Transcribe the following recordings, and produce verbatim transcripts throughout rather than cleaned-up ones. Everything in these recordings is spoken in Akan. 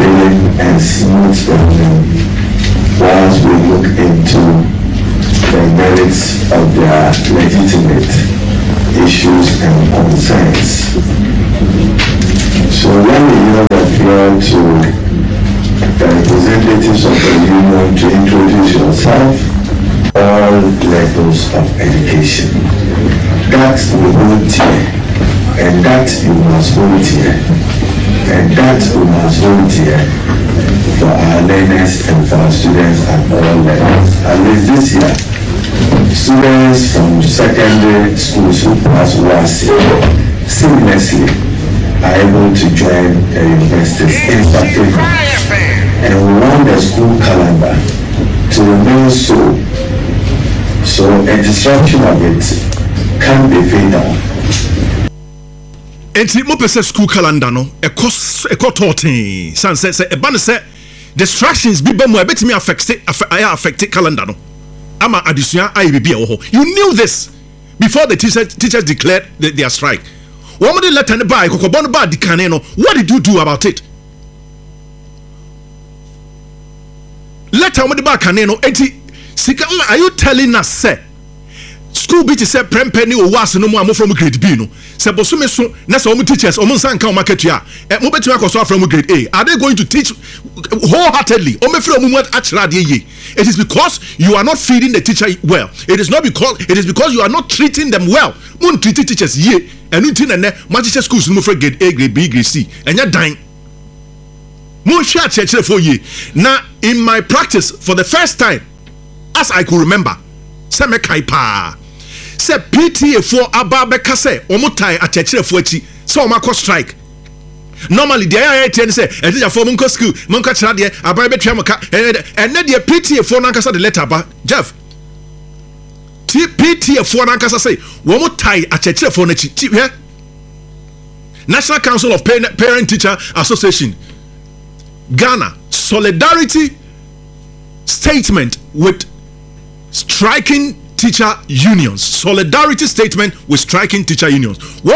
willing and smooth spending whilst we look into the merits of their legitimate issues and concerns. So when we yield the floor to the representatives of the union to introduce yourself, all levels of education. That we hold here, and that you must hold here, and that we must hold here for our learners and for our students at all levels. At least this year, students from secondary schools who pass W A S I seamlessly are able to join the universities instantly. And we want the school calendar to remain so. So a disruption of it can be fatal. Enti mo pese school calendar no e cost e cost thirteen san say say e ba ne say distractions bi ba mu e betimi affect affect calendar no ama adesua ayi bibia wo ho. You knew this before the teachers teachers declared the, their strike. Wo mo de letter ne ba ikokobon no ba dikane no, what did you do about it? Letter mo de ba kane no enti sika, are you telling us say school be to say prempeni o was no mo from grade B no say bosome so na say omo teachers omo san kan o market ya mo betimi akoso from grade A, are they going to teach wholeheartedly? Omo free omo achira de ye. It is because you are not feeding the teacher well. It is not because it is because you are not treating them well. Mo treat teachers ye and you tin na teacher schools no for grade A, grade B, grade C enya dan mo share church for ye. Now in my practice for the first time as I could remember, say me kai pa say P T A for aba beka say omo tai achechire for achi say omo akọ strike. Normally the I I T say e teacher for monko school monko chira de aba betwa moka and na the P T A for nankasa the letter ba Jeff P T A for nankasa say omo tai achechire for na chi here National Council of Parent Teacher Association Ghana solidarity statement with striking teacher unions. Solidarity statement with striking teacher unions. For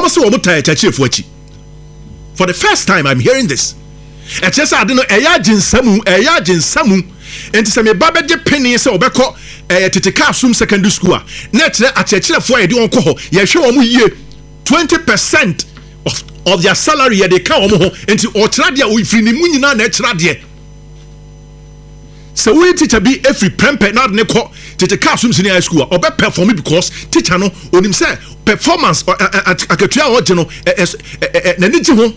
the first time I'm hearing this. I just I don't know eya jinsamu eya jinsamu enti se me baba je penny se obekọ eh Tetika Asum secondary school a na kire achechire fo ye de onko ho ye hwe omo yie twenty percent of of their salary ye de ka omo ho enti o kira de o ifiri ni mu nyina na kira de. So we teacher be every prempe na ne ko Tetika Asum senior high school obe perform because teacher no onim say performance akatua o je no na ni je ho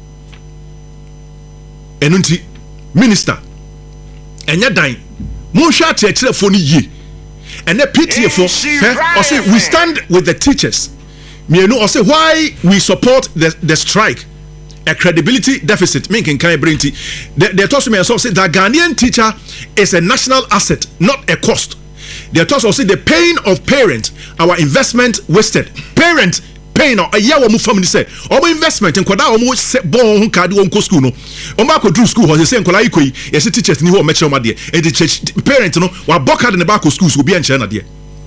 enunti minister enya dan mo hwa tiachire fo ni ye ene P T A fo eh or say we stand with the teachers me no or say why we support the the strike. A credibility deficit meaning can bring to they told me so say that Ghanaian teacher is a national asset, not a cost. They told us say the pain of parents, our investment wasted. Parent pain or a year wo family say omo investment in kwada omo bon card won ko school no omo akodru school ho say nkola ikoyi yes teachers ni ho meche omo de e the parent no wa boka de ne ba ko school so bi enche na de.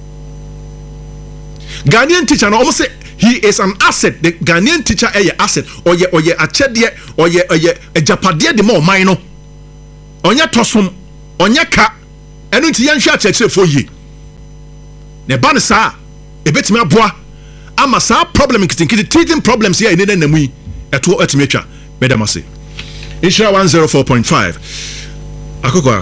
Ghanaian teacher no omo say he is an asset. The Ghanaian teacher is an asset. Oye oye achedie oye oye ejapade de mo man no. Onye tosom, onye ka. Enu nti yan hwa achechire fo yi. Ne ba ne sa e betimi aboa ama sa problem nkitikiti teething problems here in the namu yi eto etimi atwa. Bedam say. Isha one oh four point five. Akoko.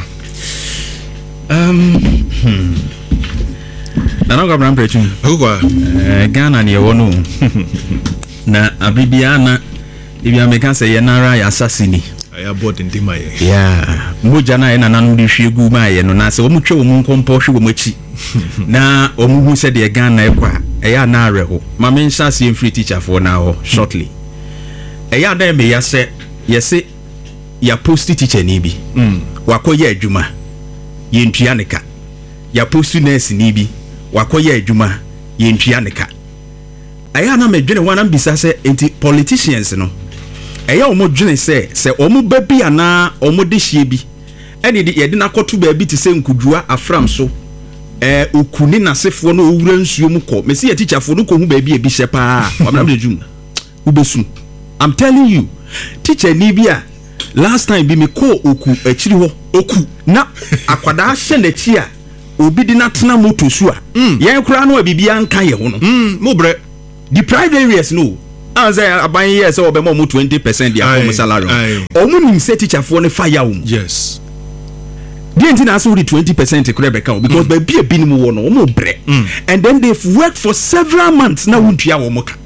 Um hmm. Nana go bram preaching. Akoko. Eh Ghana ne wo no. Na abibiana ibia meka say ye nara ya assassin. I bought in Dima. Yeah, Mujana and Ananu Shigu May, and I said, Omucho Munkompo, Muchi. Now, Omu said the Ghana, a Yanaro, my main sassy free teacher for now, shortly. A Yada may say, yes, say, ya posty teacher Nibi, Wakoye Juma, Yin Trianica, ya posty nurse Nibi, Wakoye Juma, Yin Trianica. I am a general one ambisa say, anti politicians, no. Eya omo dwene se se omo baby ana omo de hie bi ene de ye de na koto baby ti se nkudua afram so eh okuni na sefo no owura nsuo mu ko mesi ye teacher fo no ko hu baby e bi shepa wamna de djum ubesum. I'm telling you teacher ni bi a last time bi me ko oku akiri ho oku na akwada hye na chi a obi di na tena moto so a yen kura no bibia nka ye ho no mm mo bre the private areas no as aban yes o be mo twenty percent dia home salary o mu nim say teacher for ne fire wo yes the entity so the twenty percent kura be ka because be bi ebi ni mo wo no mo bre and then they've worked for several months na wontua wo mo ka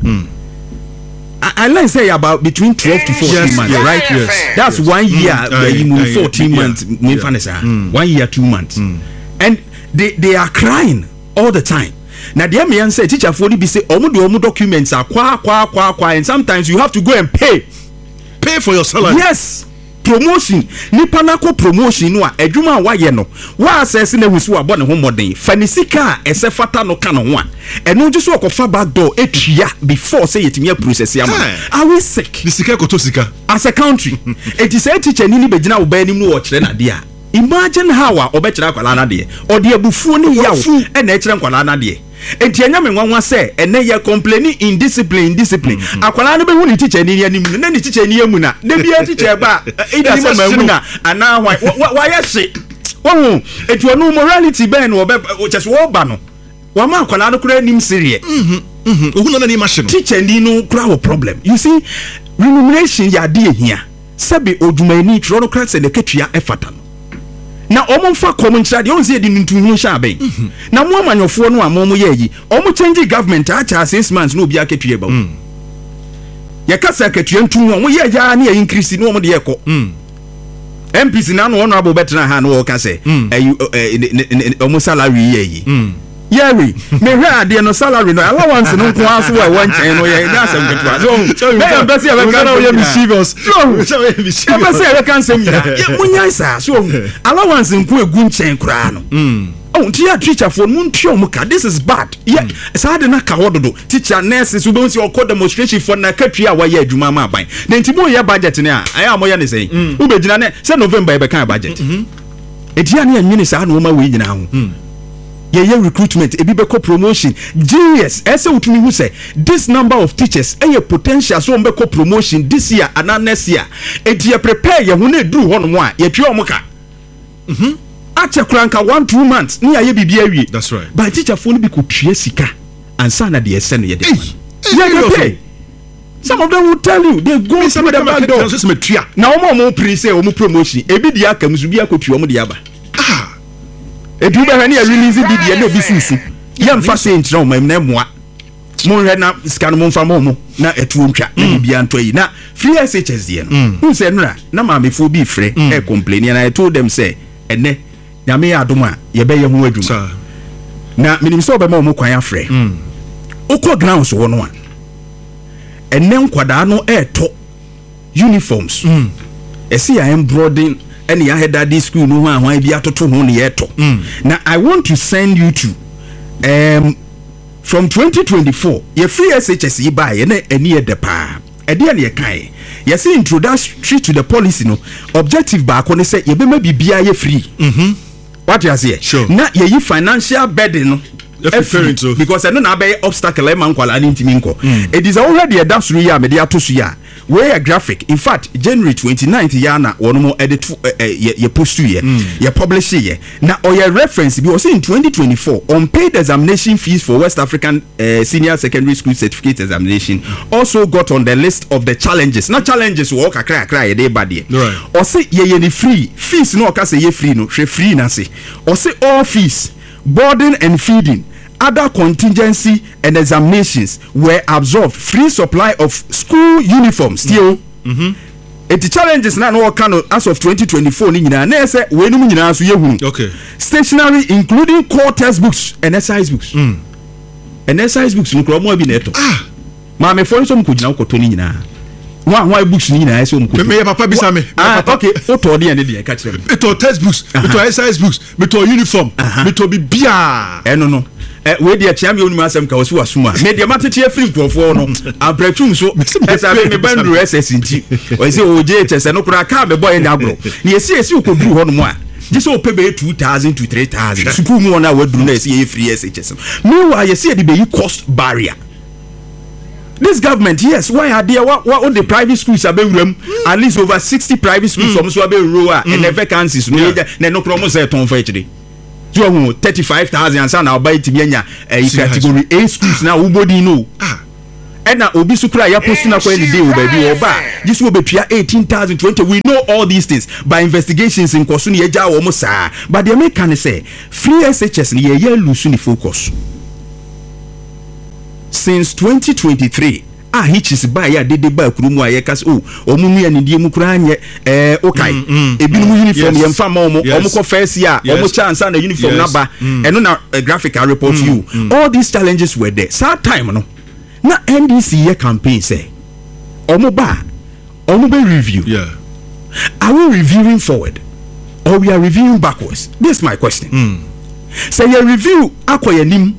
I, I like say about between twelve to fourteen yes, months, yes, right? Yes, that's yes. one year. Mm, you move fourteen yeah, months. Yeah, yeah. Mm. One year, two months, mm. and they they are crying all the time. Now the man say teacher for be say omu do omu documents are kwa kwa kwa kwa, and sometimes you have to go and pay, pay for your salary. Yes. Promotion nipa na ko promotion no a adwuma wa ye no wa assess na husu abo ne ho modern fanisika ese fata no ka no ho a eno ju so okofa back door etua before say yetimi process am are we sick the sika koto sika as a country it is a teacher ni ni begina wo ba nim no wo kire na de a imagine how a obekira kwala na de o de abufuo ni yawo e na ekire kwala na de enti anya me nwanwa se ene ye complaining indiscipline discipline akwala no be hu ni teacher ni anim na ni teacher ni amu na de bia teacher ba ida se mamu na ana why why she wo enti onu morality ben wo be chese wo ba no wa ma akwala no kura nim serie mhm mhm ohu na ni machine teacher ni no kura wo problem you see remuneration ya de ehia sabe odwumani tro no kura se ne katua efata na omo mfa kom nchira de onse di ntunhu sha ben na mo amanyofo no amomo ye yi omo change government a cha six months no obi akatua ba ye kasa akatua ntunhu omo ye ja na ye increase no omo de ye ko M P C na no honorable betra ha no ka se omo salary ye yi Yeri, me hwa ade no salary no allowance no nko aso wa wan chen no ye na asem ketua so me am besi e ka no ye mischievous so ye mischievous e besi e ka nsem ya ye munya isa so allowance nko egu nchen kura no mm oh teacher teacher for no ntio mu ka this is bad ye sa de na ka hododo teacher nurses we don see okọ demonstration for na katua wa ye adwuma ma aban then timo ye budget ne a aya mo ye ne sei u be gina ne se November e be kan budget edia ne anwini sa na o ma we gina ho ye ye recruitment ebi be ko promotion genius ese utumi hu say this number of teachers e ye potential so be ko promotion this year and next year e dey prepare ye hu na eduru ho no mo a ye twa omo ka mhm ache kranka one two months ni ye bibia wie that's right but teacher fo no bi ko twa sika ansa na de ese no ye de ye pay some of them will tell you they go to the back door na omo omo pre say omo promotion ebi dia kamsu bi akotwa omo de aba ah edu be hane release bi de na bi susu ye mfa se nkyerɛ mo na moa mo hwɛ na sika no mo mfa mo mo na etu ntwa na bi anto yi na free S H S de no hu se nura na ma me fo bi frɛ e complain and I told them say ene nyame adom a ye be ye ho adwuma na minim so be ma mo kwan afrɛ ukọ grounds wo no a ene nkwada no e to uniforms esi ya embroidering and ya had that school no one why be atoto ho ne yeto now I want to send you to um from twenty twenty-four your free S H S E buy na ani e de pa e de na ye kai you see introductory to the policy no objective ba ko ne say ye be ma bibia ye free mhm what you say sure. Na ye yi financial burden no to because I know na be obstacle e man kwala ni ntimi nko it is already a that's re ya me de atoso ya we a graphic in fact January twenty-ninth ya na wono mo edit ye post ye ye publish ye na or your reference be was in twenty twenty-four unpaid examination fees for West African uh, senior secondary school certificate examination also got on the list of the challenges na challenges wo kakra kakra ye dey bad ye or say ye ye ni free fees no ka say ye free no hwe free na say or say all fees boarding and feeding other contingency and examinations were absorbed free supply of school uniforms still mhm it challenges na no kan as of twenty twenty-four ni nyina na say we num nyina so yehunu okay stationery including core textbooks and exercise books mm and exercise books no kro mo bi na eto ah ma me for so mo ko nyina ko to ni nyina wa wa books ni nyina so mo ko me papa bisa me papa okay o to de ene de ka kire me to textbooks me to exercise books me to uniform me to bi bia eh no no we dey chia me onuma asem ka wo si wasuma me dey matete afiri nkrofo no abratum so esa me bandru S S nti o se o je chese no kura ka be boy ni agro na esi esi okoduru ho no mo a je so pebe two thousand to three thousand school mu na waduru na esi e free S H S me wa ye se dey be cost barrier this government, yes, why are there what what the private schools are being run? At least over sixty private schools from so being row and the vacancies no na no promo say ton for actually. You thirty-five thousand and now buy to be a category A schools now nobody know. And now obi sukra ya post na kwa any day baby oba this will be eighteen thousand twenty. We know all these things by investigations in Kosu ni eja wo mo saa, but the American say free S H S ni ye ye lose ni focus since twenty twenty-three. Ah, hitches by ya did the back room where yakas oh omunu ya ndi mu kura nye eh okay ebinu uniform ye mfa ma omo omo ko first year omo chance na uniform na ba eno na graphic I report you. All these challenges were there. Sad time no na N D C year campaign say omo ba omo be review. Yeah, are we reviewing forward or we are reviewing backwards? This is my question. mm. Say your review akoyanim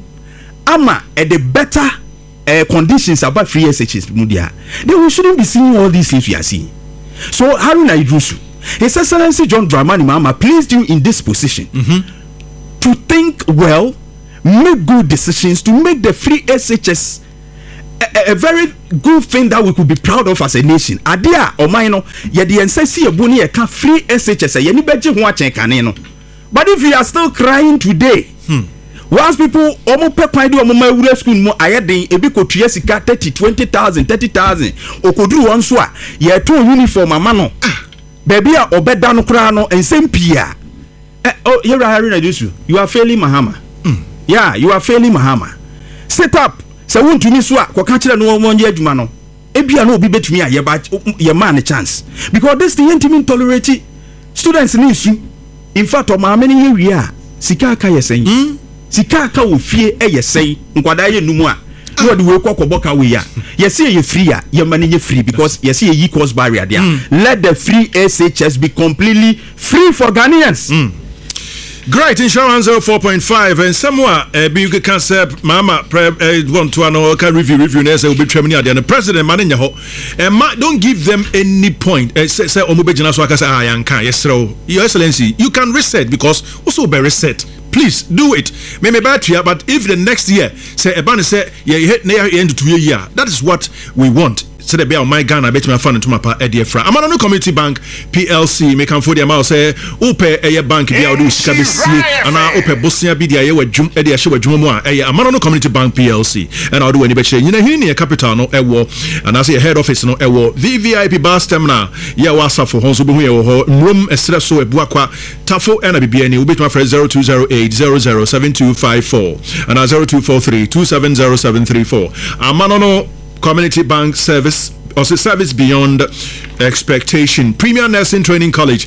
ama at the better uh, conditions about free S H S media, then we shouldn't be seeing all these things we are seeing. So Haruna Idrusu, His Excellency John Dramani Mahama placed you in this position mm-hmm. to think well, make good decisions, to make the free S H S A, a, a very good thing that we could be proud of as a nation. Adia or minor, yet the N C C Buni can free S H S A, yani beji huache kaneno. But if you are still crying today, hmm. once people omo pe kwan do omo ma wura school mo ayeden ebi ko tuye sika thirty twenty thousand thirty thousand okoduru won so a ye to uniform ama no baby a obeda no kra no ensem pia eh, oh here Haruna Idrusu, you are failing Mahama. mm. Yeah, you are failing Mahama. Set up se won tumi so a ko ka kire no won ye adwuma no ebia no obi betumi a ye ba ye man a chance because this the intimate tolerate students ni issue. In fact, o ma many ye wi a sika aka ye sen mm. sika aka wo fie e ye sen nkwada ye numu a no de we kokoboka we ya ye say ye free a ye man ye free because ye say ye cost barrier there. mm. Let the free S H S be completely free for Ghanaians. mm. Great insurance zero four point five and somewhere uh, you can say mama pre want to know can review review na say will be tremini at the president man in ho and ma don't give them any point uh, say say omo begina so aka say ah yanka yes sir your excellency you can reset because also be reset. Please do it. May me bad here, but if the next year say a ban say yeah hit near end to year, that is what we want. So the be on my Ghana bet me fund into my pa Eddie Fra. I'm on no community bank P L C make am for the amount say ope a bank be do sika be see and na ope bosia bi dia ye wadwum e dia hye wadwum mu a e am on no community bank P L C and I do any be kire nyina hini ne capital no e wo and I say head office no e wo V V I P bus terminal ye wasa for honso be hu ye wo ho mrum esre so ebu akwa tafo e na bibia ni obetuma fra zero two zero eight zero zero seven two five four and zero two four three two seven zero seven three four. Am on no community bank service or service beyond expectation. Premier Nursing Training College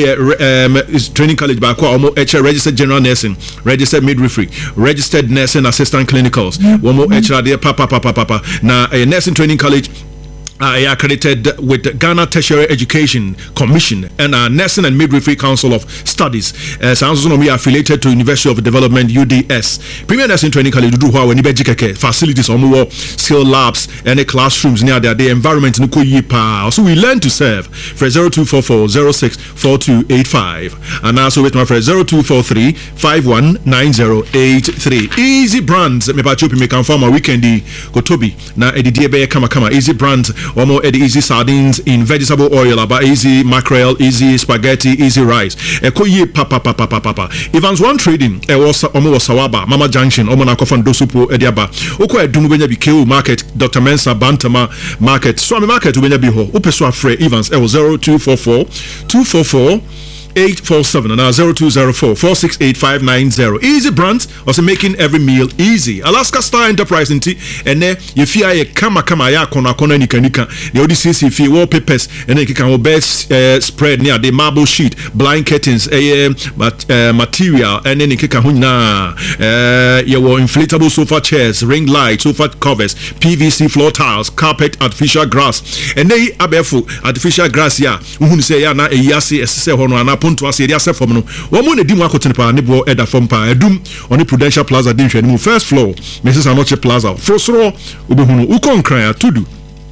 uh, um, is training college by Kwamo H registered general nursing, registered midwifery, registered nursing assistant clinicals. Womo H there papa papa papa. Now a nursing training college Uh, accredited with the Ghana Tertiary Education Commission and uh, Nursing and Midwifery Council of Studies. Uh, so also we are affiliated to University of Development U D S. Premier Nursing Training College do how when you facilities on more skill labs and the classrooms near there the environment no kuyipa. So we learn to serve for zero two four four zero six four two eight five and also with my friend zero two four three five one nine zero eight three. Easy Brands me pa chopi me kan farm weekendi kotobi na edidie be kama kama. Easy Brands Omo Eddie Easy Sardines in vegetable oil, about easy mackerel, easy spaghetti, easy rice. Eko ye papa papa papa papa. Evans One Trading, e was Omo was Sawaba, Mama Junction, Omo na kofan dosupo ediaba. Oko edunu benya bi K O Market, Doctor Mensa Bantama Market. Swami Market benya bi ho. Ope so afre Evans e was zero two four four two four four eight four seven and now zero two zero four four six eight five nine zero. Easy Brands also making every meal easy. Alaska Star Enterprise inti ene ye fia ye kama kama ya kona kona nika nika the O D C C fee wallpapers ene kika ho best uh, spread near the marble sheet blind curtains eh but uh, material ene ne kika ho na eh ye wo inflatable sofa chairs ring light sofa covers P V C floor tiles carpet artificial grass ene abefo artificial grass ya uhunu say ya na eyase esese ho no ana ponto ase dia sefom no wo mo na di mu akotene pa ne bo eda fom pa edum oni Prudential Plaza din hwani mu first floor Missus Anoche Plaza frosro obehunu ukon kran atudu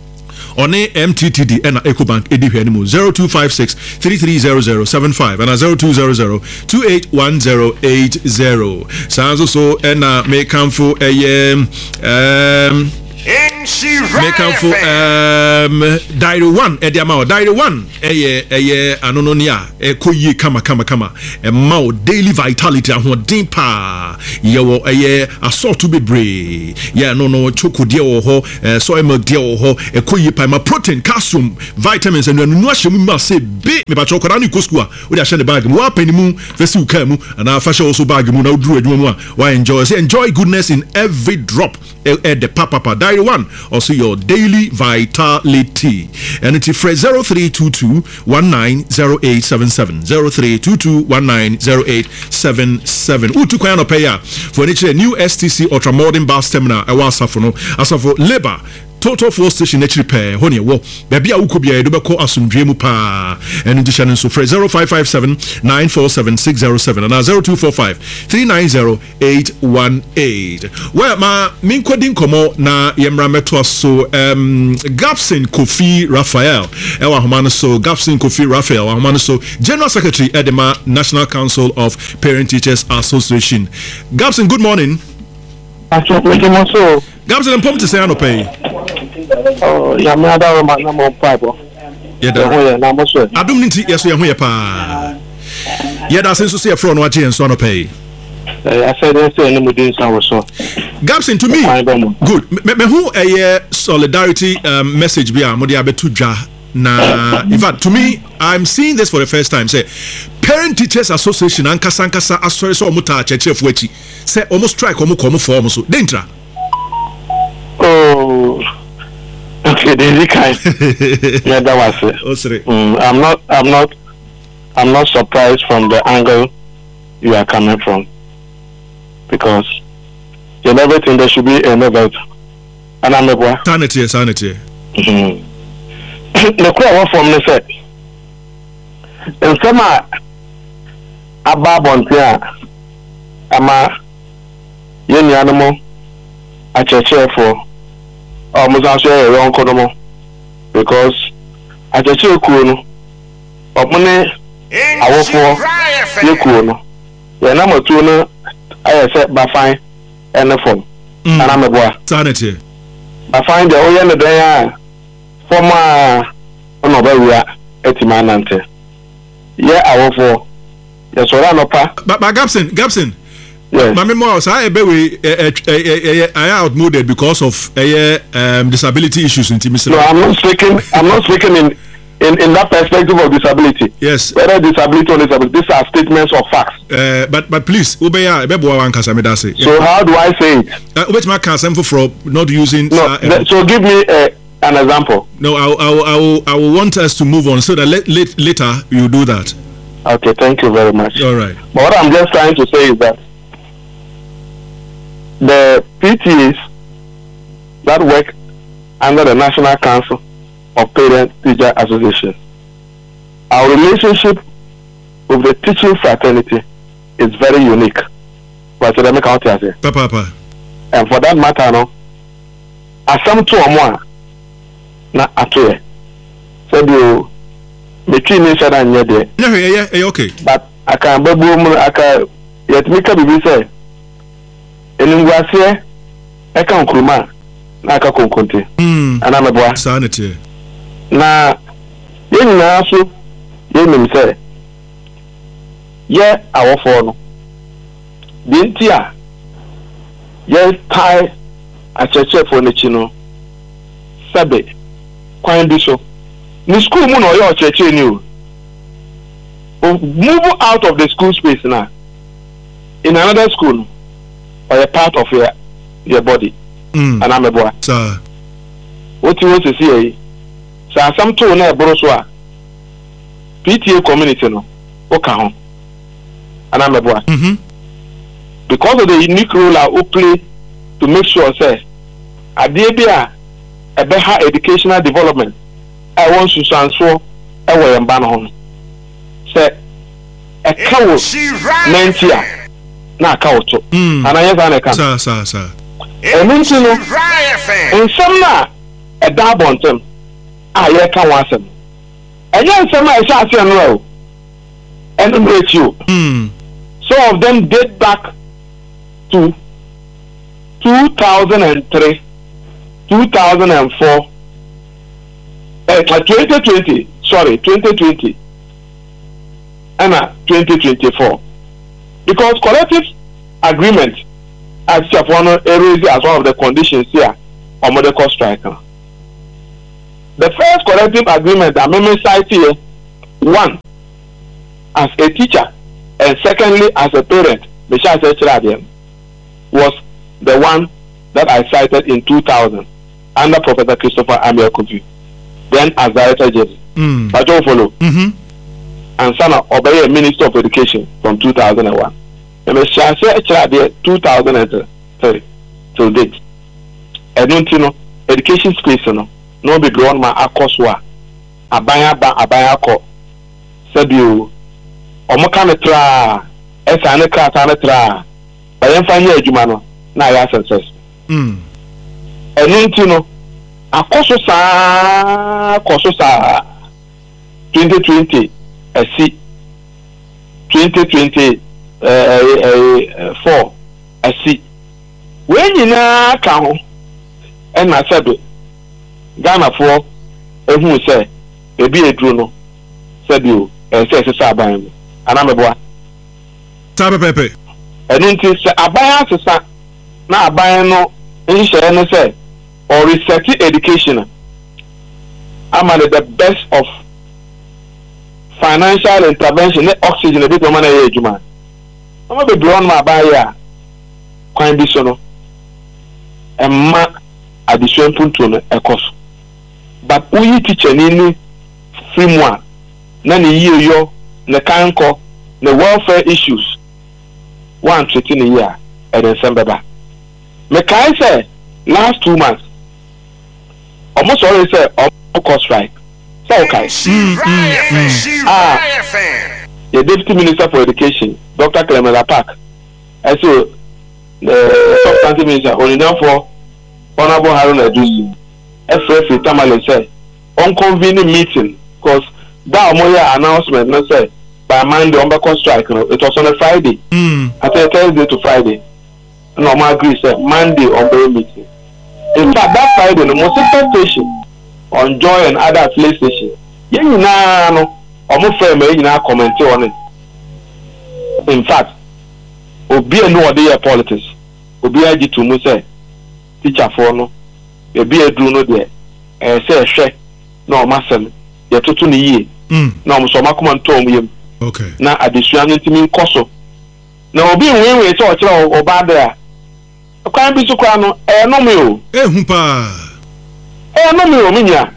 oni M T T D and Ecobank edi hwani mu zero two five six three three zero zero seven five and zero two zero zero two eight one zero eight zero sanzo so and uh, make come for a um Make up for um diary one at the amount diary one eye eye anononia e koyi kama kama kama e ma daily vitality ahun din pa ye wo eye assault to be brave yeah no no choco de wo ho soy milk de wo ho e koyi pa ma protein calcium vitamins and nu ahyemu ma say be me ba chokora ni kosku a wo de ahye ne bag mu wa panimu fesi uka mu ana fa hye also bag mu na duru adwuma mu a wa enjoy say enjoy goodness in every drop at the papa papa diary one also your daily vitality and it's fresh zero three two two one nine zero eight seven seven zero three two two one nine zero eight seven seven utu kwa no pay for any new S T C ultra modern bus terminal e wa asafo no asafo labor total fuel station actually pay honey wo baby a ukobia edo beko asumdwe mu pa and indication so fresh zero five five seven nine four seven six zero seven and zero two four five three nine zero eight one eight well ma min kodin komo na yemra meto so um Gapson Kofi Raphael e wa homa so Gapson Kofi Raphael wa homa so General Secretary Edema National Council of Parent Teachers Association. Gapson, good morning. Gapson, I'm pumped to say I no pay. Oh, yeah, me ada ma na mo pipe. Yeah, da. Na mo so. Adum ninti yeso ye ho ye pa. Yeah, da senso say fro no ache enso no pay. Eh, I said that say no mo din san so. Gapson, to me. Good. Me, me who a solidarity um, message bi a mo de abetu dwa na in fact to me I'm seeing this for the first time say Parent Teachers Association ankasa ankasa asori so omuta achechefo achi say almost strike omo komo form so dentra. Oh, okay, this kind. Yeah, that was it. Oh, sorry. Mm, I'm not, I'm not, I'm not surprised from the angle you are coming from, because in everything there should be a level. And I'm a boy. Sanity, sanity. Hmm. The crowd from the set. In summer, a babon here, ama yeni animal. A church for almost answer wrong kodomo because a church kuno of money our for you kuno. The number two no I said by fine and the phone and I'm a boy. Sanity. I find the oil the day for my on over we are etimanante. Yeah, our for yes, or no pa. But but Gapson, Gapson. Yes. My memory was I be I outmoded because of uh, um, disability issues in Timothy. No, I'm not speaking. I'm not speaking in, in, in that perspective of disability. Yes. Whether disability or disability, these are statements of facts. Uh, but but please, Ubeya Bebo wan kasa me dase. So how do I say it? Uh, which my kasa for not using. No. Uh, th- so give me uh, an example. No, I I I will I will want us to move on so that let, let, later you do that. Okay. Thank you very much. All right. But what I'm just trying to say is that the P T As that work under the National Council of Parent Teacher Association, our relationship with the teaching fraternity is very unique. But to make out here, Papa, papa. And for that matter, no, as some two or more, na atoe. So do between each other and yet, yeah, yeah, yeah, okay. But I can babu, I can yet make a baby say. Eningwase eka nkruma na aka konkonte mm ana meboa sanity na yenina so yenim se ye awofo no binti a ye tai achechefo n'echi no sabe kwan bi so ni school mu no ye ocheche ni o move out of the school space now in another school or a part of your your body. Mm. And I'm a boy. Sir. What you want to see? So some two na boroswa. P T A community no. Okay. And I'm a boy. Mm-hmm. Because of the unique role I play to make sure say a debia a better educational development. I want to transfer away and ban home. Say a cow ninety na account mm. and I have an account sir sir sir and then you know in some na a dab on them ah yeah can was them and then some I shall say no and enumerate you mm. some of them date back to two thousand three two thousand four, uh, twenty twenty, sorry, twenty twenty, and uh, twenty twenty-four. Because collective agreement, as you have one erase as one of the conditions here on medical strike. The first collective agreement that Meme cited here, one, as a teacher, and secondly, as a parent, was the one that I cited in two thousand under Professor Christopher Amir Kofi, then as Director General. Mm. But don't follow. Mm-hmm. And son of Obey, Minister of Education from two thousand one. And the Shasha two thousand three till date. I don't know education space no no be grown my akoswa abaya ba abaya ko said you omaka tra esa ne kra ne tra ba yen fa nya adwuma no na ya success mm enu nti no akoso saa akoso saa twenty twenty asi twenty twenty four asi we nyina ka ho ena said Ghana for ehu se ebi edru no said you e se se aban ana meboa tabe pepe enu nti se aban asesa na aban no nhye no se or research education am the best of financial intervention ne oxygen ebi to man e adwuma am be blown ma aban ya kwan bi so no emma addition punto no ekos but we teacher ni free moi na ni yiyo na kanko na welfare issues one treating a year and then send back me kai say last two months almost always say almost strike so okay mm, mm, mm. ah the deputy minister for education Doctor Clement Park I saw the substantive minister only now for Honorable Haruna Dusi F F Tamale said on convening meeting because that moya announcement no say by Monday on back strike no it was on a Friday mm. I said Thursday to Friday no I agree say Monday on the meeting in fact that Friday the most station on Joy and other place station yen nyina no omo frame yen nyina comment on it in fact obi no ode politics obi agitu mu say teacher for no ebi edu no de eh say hwe na o masem ye tutu ni yie mm na o so makoma ntom yem okay na adesua ntimi nkoso na obi nwenwe se o kire o ba da kwan bi so kwa no eh no me o ehu pa eh no me o minya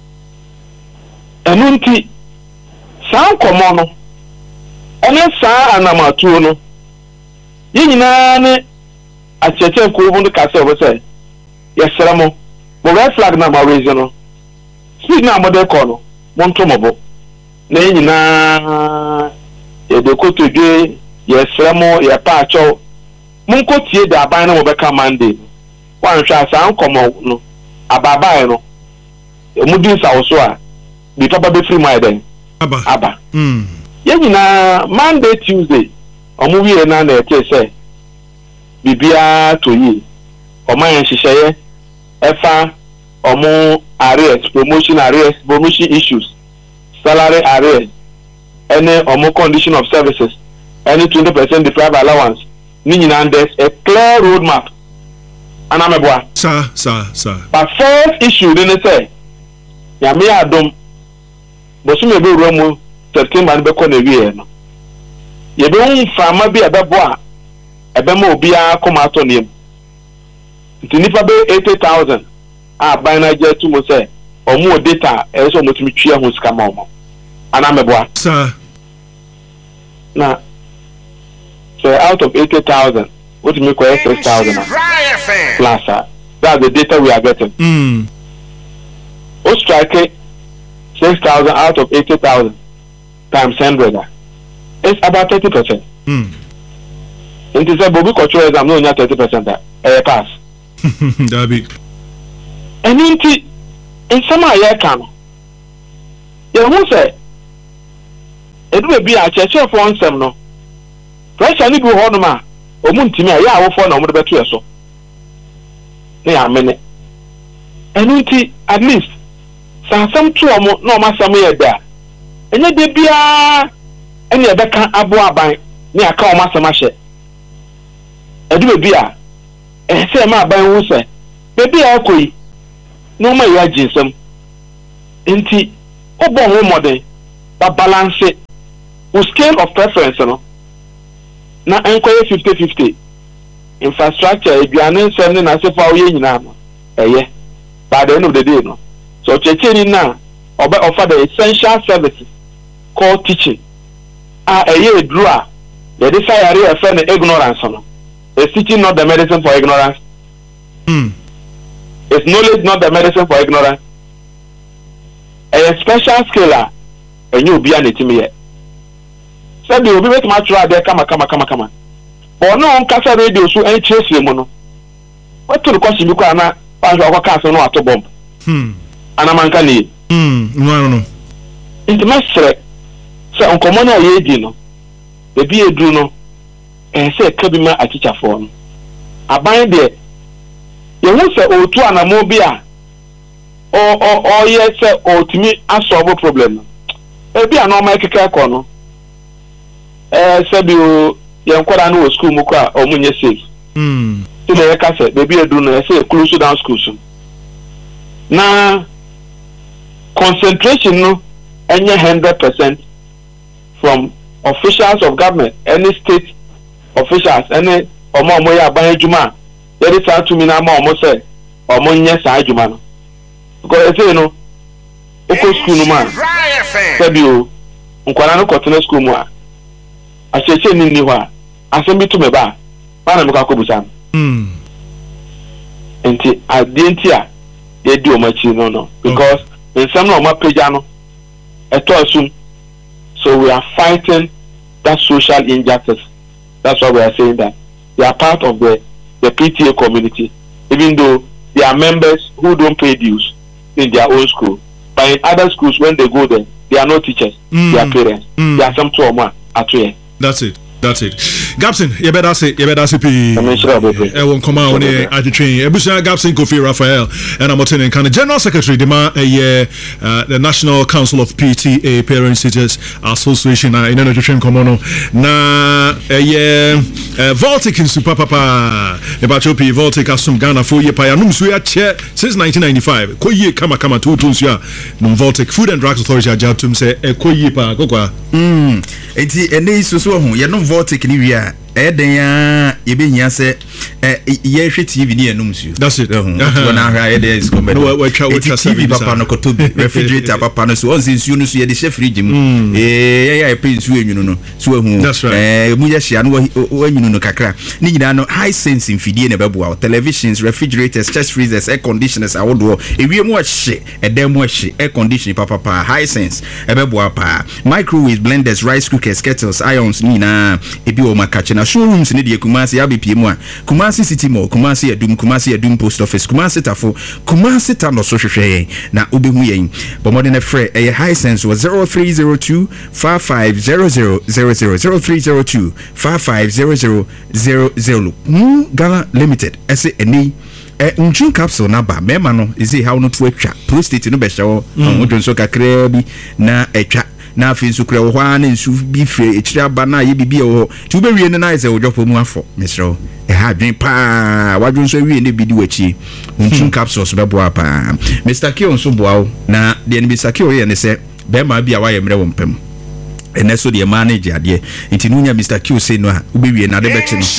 enu nti san komo no ene san anamatu no ye nyina ne acheche ko bu ka se o se yesere mo mo red flag na ma raise no speed na mo de ko no mo nto mo bo na nyina ye de ko to dwe yesere mo ye pa acho mo ko tie da aban na mo be ka Monday wan hwa san komo no ababa no mu din sa wo so a bi papa be free my den aba aba mm ye nyina Monday Tuesday omo wie na na e te se bibia to yi oman hihye efa omo arrears promotion arrears promotion issues salary arrears any omo condition of services any twenty percent deprived allowance ni nyina there's a clear roadmap anameboa sa sa sa but first issue they say ya me adom bosu me be wuramu September be ko na wie no ye be un fama bi abebo a ebe ma obi a koma ato nim nti nipa be eighty thousand a ban na je tu mo say omo data e so mo tumi twia ho sika ma omo ana meboa sa na so out of eighty thousand what me ko six thousand plus uh, that's the data we are getting mm o strike six thousand out of eighty thousand times one hundred it's about thirty percent mm it is a bobi culture exam no nya thirty percent eh pass dabi and inti in sama ya kan ye hu say edu be a cheche for onsem no pressure ni bi ho no ma omu ntimi a ya awofo na omu de beto eso ne ya mene nti at least sa asɛm to ɔmo na ɔmo asɛm yɛ da ɛnyɛ de biara ɛne ɛbɛka abo aban ne aka ɔmo asɛm ahyɛ ɛdu beebi a ɛsɛ ɛma aban ho sɛ beebi a ɛkɔ yi na ɔmo yɛ agye nsɛm nti ɔbɔ ho mmɔden ba balance wo scale of preference no na ɛnkɔyɛ fifty fifty infrastructure aduane nsɛm ne n'asefo a woyɛ nyinaa no ɛyɛ by the end of the day no so ɔkyerɛkyerɛni na ɔbɛ ɔfa the essential services called teaching a ɛyɛ eduru a yɛde sa yare ɛfɛ no ignorance no is teaching not the medicine for ignorance mm. is knowledge not the medicine for ignorance ɛyɛ special skill a ɛnyɛ obi a n'etimi yɛ sɛbi obi bɛtumi atwerɛ adeɛ kama kama kama kama ɔno nkasa radio so ɛnkyerɛkyerɛ mu no wɔto no kɔsi bi kɔ ana wɔahwɛ ɔkɔ kaa so no wato bɔmb hmm anamanka nie hmm no no nti mɛsrɛ sɛ nkɔmmɔ no a yɛdi no ebi eduru no ɛyɛ sɛ ɛka bi ma atikyafoɔ no aban deɛ yɛhu sɛ ɔretu anamo bi a ɔyɛ sɛ ɔtumi asɔɔbo problem no ebi a na ɔma ɛkeka ɛkɔ no ɛɛ sɛbi o yɛn nkɔda no wɔ school mu kɔ a ɔmo nyɛ safe hmm ti na yɛka sɛ beebi eduru no ɛsɛ close down schools na concentration no ɛnyɛ hundred percent from officials of government any state officials any ɔmo a ɔmo yɛ aban adwuma a yɛde saa tumi na ama ɔmo sɛ ɔmo nyɛ saa adwuma no because ɛsɛ no okɔ school no mu a sɛbi o nkwadaa no kɔtena school mu a ahyɛhyɛ ni ni hɔ a asɛm bi to me ba a na mekɔ akɔbusa no hmm nti adeɛ nti a yɛdi ɔmo akyi no no because nsɛm na ɔmo apagya no ɛtɔ asum so we are fighting that social injustice that's why we are saying that they are part of the the P T A community even though they are members who don't pay dues in their own school but in other schools when they go there they are not teachers mm. they are parents mm. they are some to ɔmo a ato yɛ. That's it. That's it. Gabson, you better say, you better say, P. I won't come out on the train. Ebusa Gabson Kofi Raphael, and I'm attending kind of General Secretary, the man, uh, the National Council of P T A Parents Teachers Association, uh, in the train, come on. Na, yeah, Voltic in Super Papa, about your P. Voltic as some Ghana for year Payanum Suya chair since nineteen ninety-five. Koye Kama Kama two tunes ya, non Voltic Food and Drugs Authority, Jatum say, Koye Pa, Goka. Hmm, it's a nice so, you know. Voltic ni wia e den ya ye be hia se e ye hwe T V ni enum su that's it uh -huh. na hwa ye dey is comedy no we try we try T V papa no kotobi refrigerator papa no so on se su no so ye de she fridge mu eh ye ya pe su enwunu no so ahu eh mu ye hia no wa enwunu no kakra ni nyina no high sense infidie na beboa televisions refrigerators chest freezers air conditioners awodo ewie mu ahye edem mu ahye air conditioning papa pa high sense e beboa pa microwave blenders rice cookers kettles irons ni na ebi o makache na showrooms ne de Kumasi abepie mu a Kumasi City Mall Kumasi Adum Kumasi Adum Post Office Kumasi Tafo Kumasi Tano so hwehwe na obehu yen bomode na frɛ ɛyɛ high sense was zero three zero two five five zero zero zero zero zero three zero two five five zero zero zero zero mu Ghana Limited ɛsɛ ɛni eh ntwin capsule na ba mema no ezi how no to atwa prostate no bɛhyɛ wo odwo nso kakra bi na atwa na afi nso kura wo hwa na nsu bi fire ekiri aba na ye bibia wo ti wo bewie ne na ise odwopo mu afọ mesro e ha dwen pa wadwo nso wie ne bidi wachi ntwin capsules bɛbo apa Mister Kio nso boawo na de ne Mister Kio ye ne se be ma bia wa ye mre wo mpem ene so de manage ade nti nunya Mister Q say no a ubewie na de beche no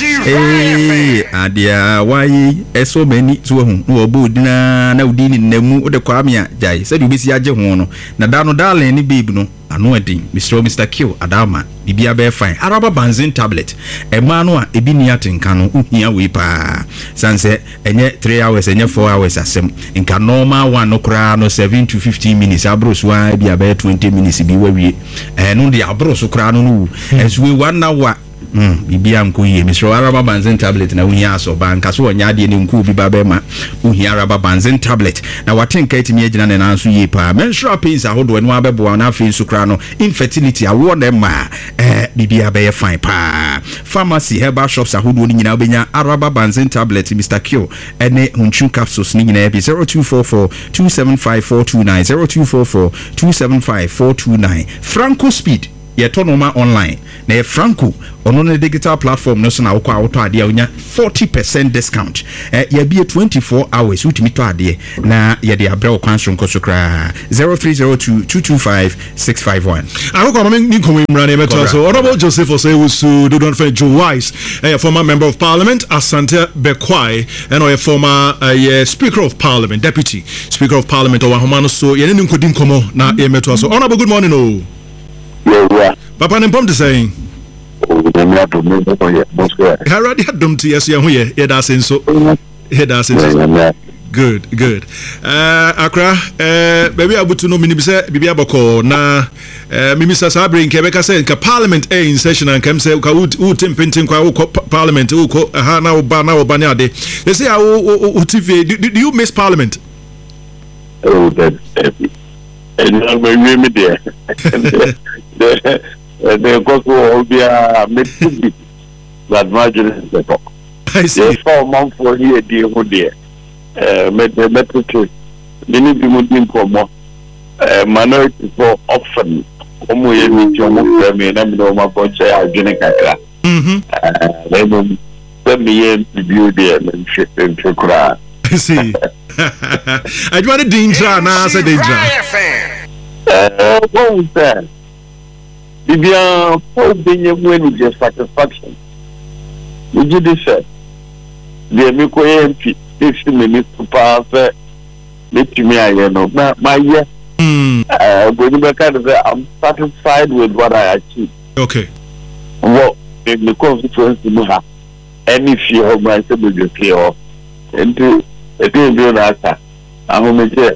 eh ade a why eso mani so hu no obo dina na udini namu o de kwamia jai say de obesi age ho no na da no darling ni babe no ano edin Mister Mister Q adama bibia be fine araba banzin tablet e ma no a ebi ni atenka no uhia we pa sanse enye three hours enye four hours asem nka normal one no kra no seven to fifteen minutes abros wa bia be twenty minutes bi wa wie eh no de abros kra no no enso we one hour Mm, bibia nko yie misro araba banzen tablet na uhia aso banka so onya ade ne nko bi ba be ma uhia araba banzen tablet na watenka etimi agina ne nanso yie pa menstrual pains ahodo no abebo na afi so kra no infertility awo na ma eh bibia be fine pa pharmacy herbal shops ahodo ni nyina obenya araba banzen tablet Mister Q ene hunchu capsules ni nyina be zero two four four two seven five four two nine zero two four four two seven five four two nine Franco Speed ye tonoma online na ye Franco ono ne digital platform no so na wokɔ auto ade a unya forty percent discount eh ye be twenty-four hours utimi to ade na ye de abrɛ wo kwanso nkoso kra zero three zero two two two five six five one Aroko mama ni komo imra na meto so Honorable Joseph Osei-Wusu do don't find Joe Wise a former member of parliament Asante Bekwai and a former uh, speaker of parliament deputy speaker of parliament o Ahomano so ye ne nkodi nkomo na e meto so Honorable good morning oh Yeah. Papa Nempom to saying Haradi Dum to yes, young here, that's in so head us good, good. Uh, Accra, uh, maybe I would to know Minibisa, Bibiabako, na, Mimisa Sabri in Quebec, I said, Parliament A in session and come say, Utim Pintin, Parliament, Uko, Hana, Bana, or Banyade. They say, do you miss Parliament? Oh, that. And I'm a there. The cost will be a mid that margin the talk. I see. Four months for here, dear, oh dear. Uh, met the better to the need to move in for more minority for often. Omo ye mi ti omo fẹ́ mi na mi no ma ko che adwene kakra. Mhm. Eh, le mo fẹ́ mi ye bi there me hwe hwe kura. I see. I do want to danger na say danger. Eh, what was that? Bibia for being when you just satisfaction. You did this. The me ko M P fifteen minutes to pass let me I know my year. Mm. Uh, when you back say I'm satisfied with what I achieved. Okay. Well, in the constituency you have any fear of myself will be clear and to it will be an answer. I'm gonna say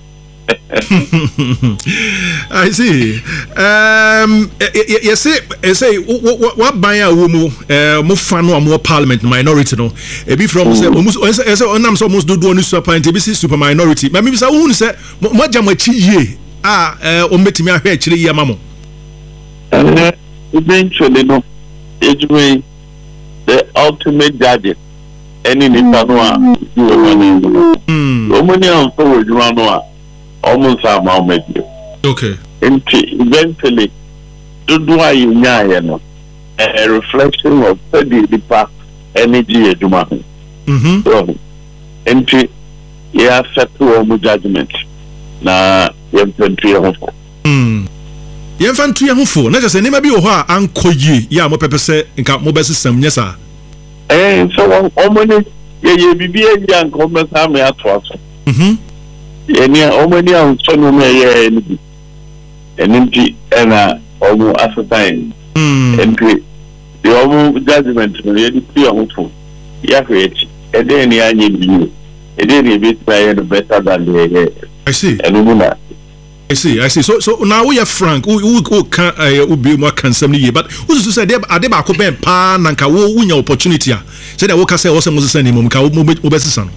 I see. Um, you say, you say, what by a woman, uh, more fan or more parliament minority, no? A bit from say, almost, as I'm almost do one super and T B C super minority. Maybe I won't say, what jamachi ye? Ah, uh, ometi me actually, ya mamo. Eventually, no, it way the ultimate guardian. Any Nipanua, you are money. Hmm. Romania also you are almost a moment. Okay. And eventually, do do I know a reflection of the past energy at Juma. Mm So, and you have set to almost judgment. Na, you have twenty of Hmm. You have twenty of four. Let us say, never be a while, Uncle Ye, ya mo pepe se, in cap mobile system, yes, sir. And so, how many, ye be a young commerce army at once. Mhm. Any how many on son may any and empty and a almost as a time. Hmm. And the almost judgment really clear hopeful. Yahweh, and then the onion view. And then a bit by better than the I see. and Luna. I see, I see. So, so now we are frank. Who who who can uh, be more concerned here? But who's to say they are they back up and pan and can win your opportunity? Say that we can say also must send him. We can move move son.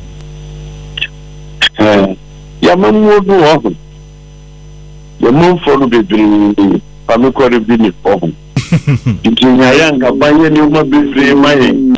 Ya mum wo do ho. Ya mum for no be be family ko be ni for. Ntinya ya nga banye ni mo be free mai.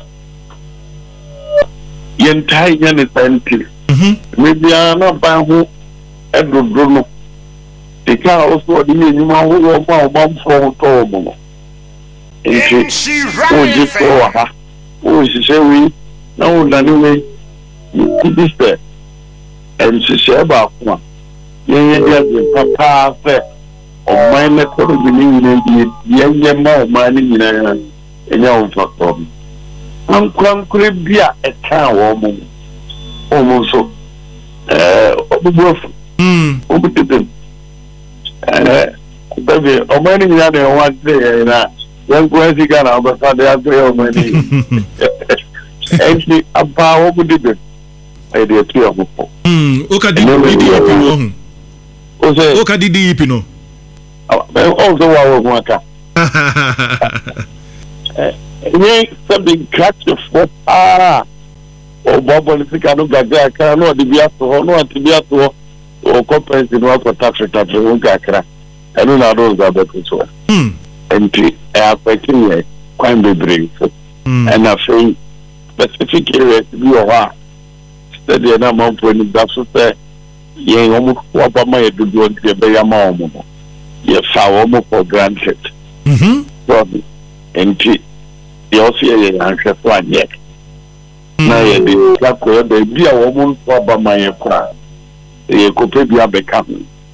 Yen tai nya ne tanti. Mhm. Me bia na ba ho edrodro no. Tika also di ni ma ho wo ma ba fo to mo. Nti o ji ko ha. O si se wi na o da ni we. Ti se and she said about one. Yeah, papa said, oh, my method of believing young man, mining in a young problem. I'm crumb beer a town woman. Almost so. Uh, Hmm. Over to them. Uh, baby, oh, many other one day, and I young crazy gun, I'm a father, I pay all money. And she about over the I did three of them. Hmm. Oka di di di ipino. Ose. Oka di di ipino. Also, I was one car. nye sabi catch for ah o bobo ni sika no gaga akra no de bia so no ati bia so o compensate no ko tax tax o gakra eno na do za be so mm enti e affecting ye kwan bebre so and I say specific areas bi o ha steady na man for ni da so say ye omo wa ba ma ye dodo de be ya ma omo no ye fa omo for granted mhm so enti ye also ye anhwe plan ye na ye de ka ko be bi a omo so ba ma ye kra ye ko pe bi abeka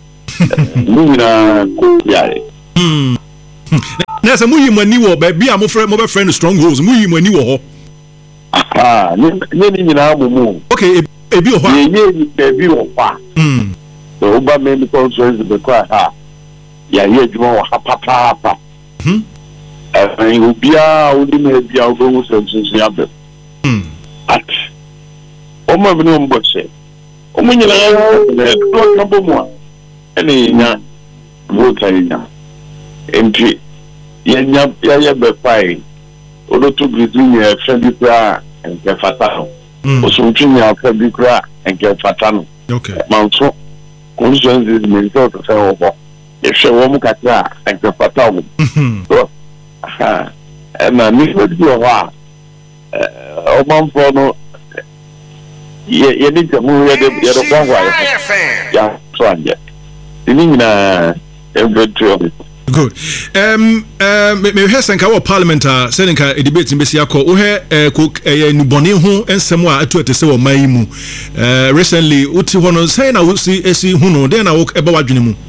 mu na ko ya mm na se mu yi mani wo ba bi a mo frɛ mo be friend strongholds mu yi mani wo ho ah ni ni nyina amumu okay ebi wo ho ye ye ni ebi wo pa mm so ba me ni conference be kwa ha ya ye djuma wo ha papa papa mhm eh ubia odi me bia obo so so ya be mm at o ma bi no mbo se o mu nyina na do ka bo mu ene nya vote nya enti ye nya ya ye be fai o do to grizu nya fe bi pra enke fata o so nya fe bi pra enke fata no okay manso constituencies me so to say obo e hwe wo mu katra enke fata wo so ha na ni so di o ha o man for no ye ye ni jamu ye de ye do kwa kwa ya so anje ni nyina every good um um me me hesen ka wo parliament a se nka debate mbesi akọ wo he ko eh nubone ho ensem a atu atese wo man mu uh recently uti ho no say na wo si esi hu no den na wo eba wadwene mu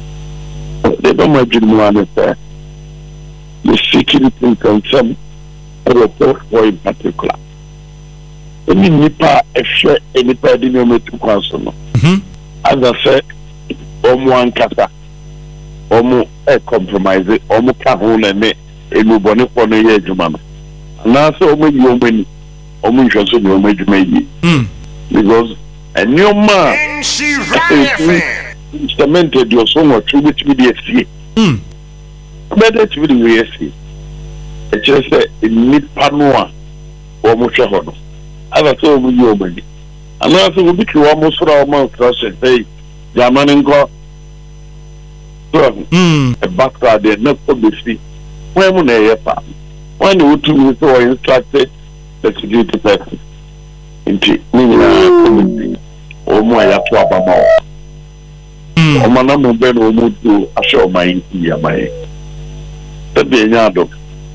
de ba ma dwene mu ane se the security concern report for in particular any nipa ehwe any party no metu kwaso no mhm as I said omo ankasa omo e compromise omo ka ho na me enubone for no ye adwuma no na so omo yi omo ni omo nhwe so ni omo adwuma yi mm because enioma instrumented your so much with me the see mm better to be we see e just say nipa no a omo hwe ho no as so omo yi omo ni ana so obi ki omo sura omo stress say jamani nko mm a background there not obviously when mun e pa when you to so instructed the security person inti ni na o mo ya to abama o ma na mo be no mo do asho mai ya mai e be nya do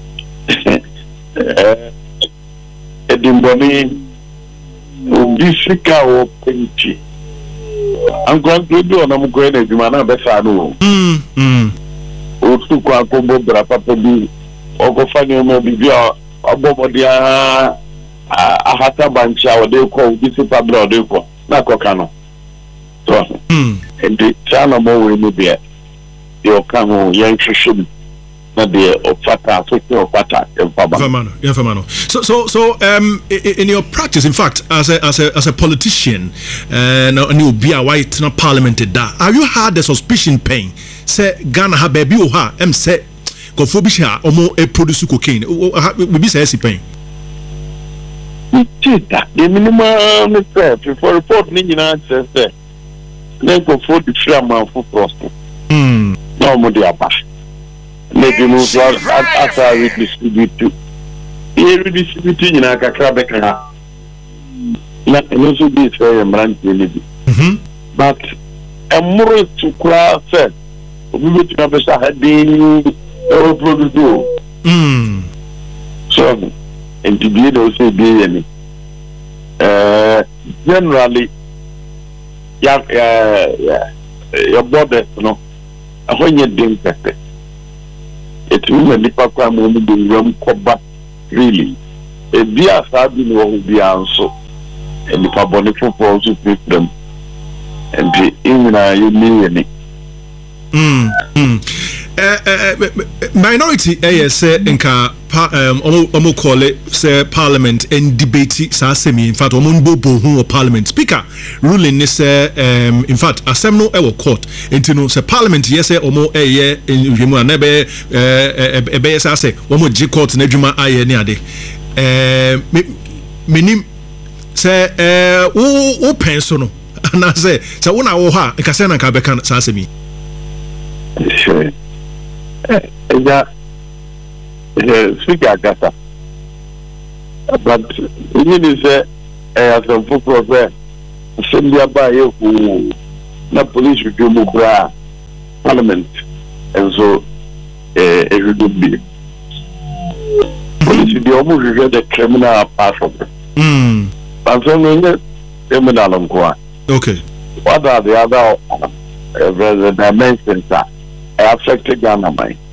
eh edimboni o bisika o pinchi I'm going to do on a going to Jumana Besano. mm mm O to kwa kombo bra papa bi o go fani mo bi bia obobo dia a hata bancha o de ko bi se pa bra o de ko na ko kano so mm and the chana mo we ni bia yo kan ho yan hwehwem na de o fata so ke o fata en fa ba Famano, yeah, Famano. So, so, so, um, in your practice, in fact, as a as a as a politician, and uh, you be a white not parliamented, that have you had the suspicion pain? Say Ghana have baby or ha, em say go for bisha or more a produce cocaine. We be say pain. Tita, the minimum is for report ni na say say. Then go for the chairman for prosper. Hmm. No more the abash. Maybe move after we distribute to. Here we distribute in a kakra not also be very brand really. Mhm. But a more to class said we will have a heading or produce. Hmm. So and to be also be any uh generally yeah yeah your borders no when you think that it will be papa mo mo do ram koba really e bia sabi no ho bia nso e ni pa boni football so them and the inna you need mm mm eh eh minority eh say nka pa um omo omo call it say parliament and debate saa semi in fact omo bobo hu parliament speaker ruling is say um in fact asem no e court enti no say parliament yes say omo eye nhwemu na be eh e be say say omo gi court na adwuma aye ne ade eh menim say eh wo wo penso no na say say wo na wo ha nka say na nka be kan saa semi sure eh ja speaker Agata. But you need to say, I have some football there. Send you by you who the police should do more parliament, and so it should be. Police should be almost get the criminal part of it. Hmm. And so, no, criminal. Okay. What are the other uh, the dimensions that affected Ghana?